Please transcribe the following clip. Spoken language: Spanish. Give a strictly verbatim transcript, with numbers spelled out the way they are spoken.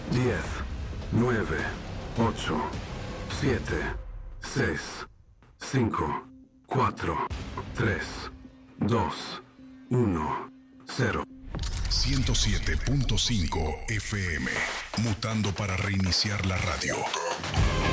diez, nueve, ocho, siete, seis, cinco, cuatro, tres, dos, uno, cero. ciento siete punto cinco F M, mutando para reiniciar la radio.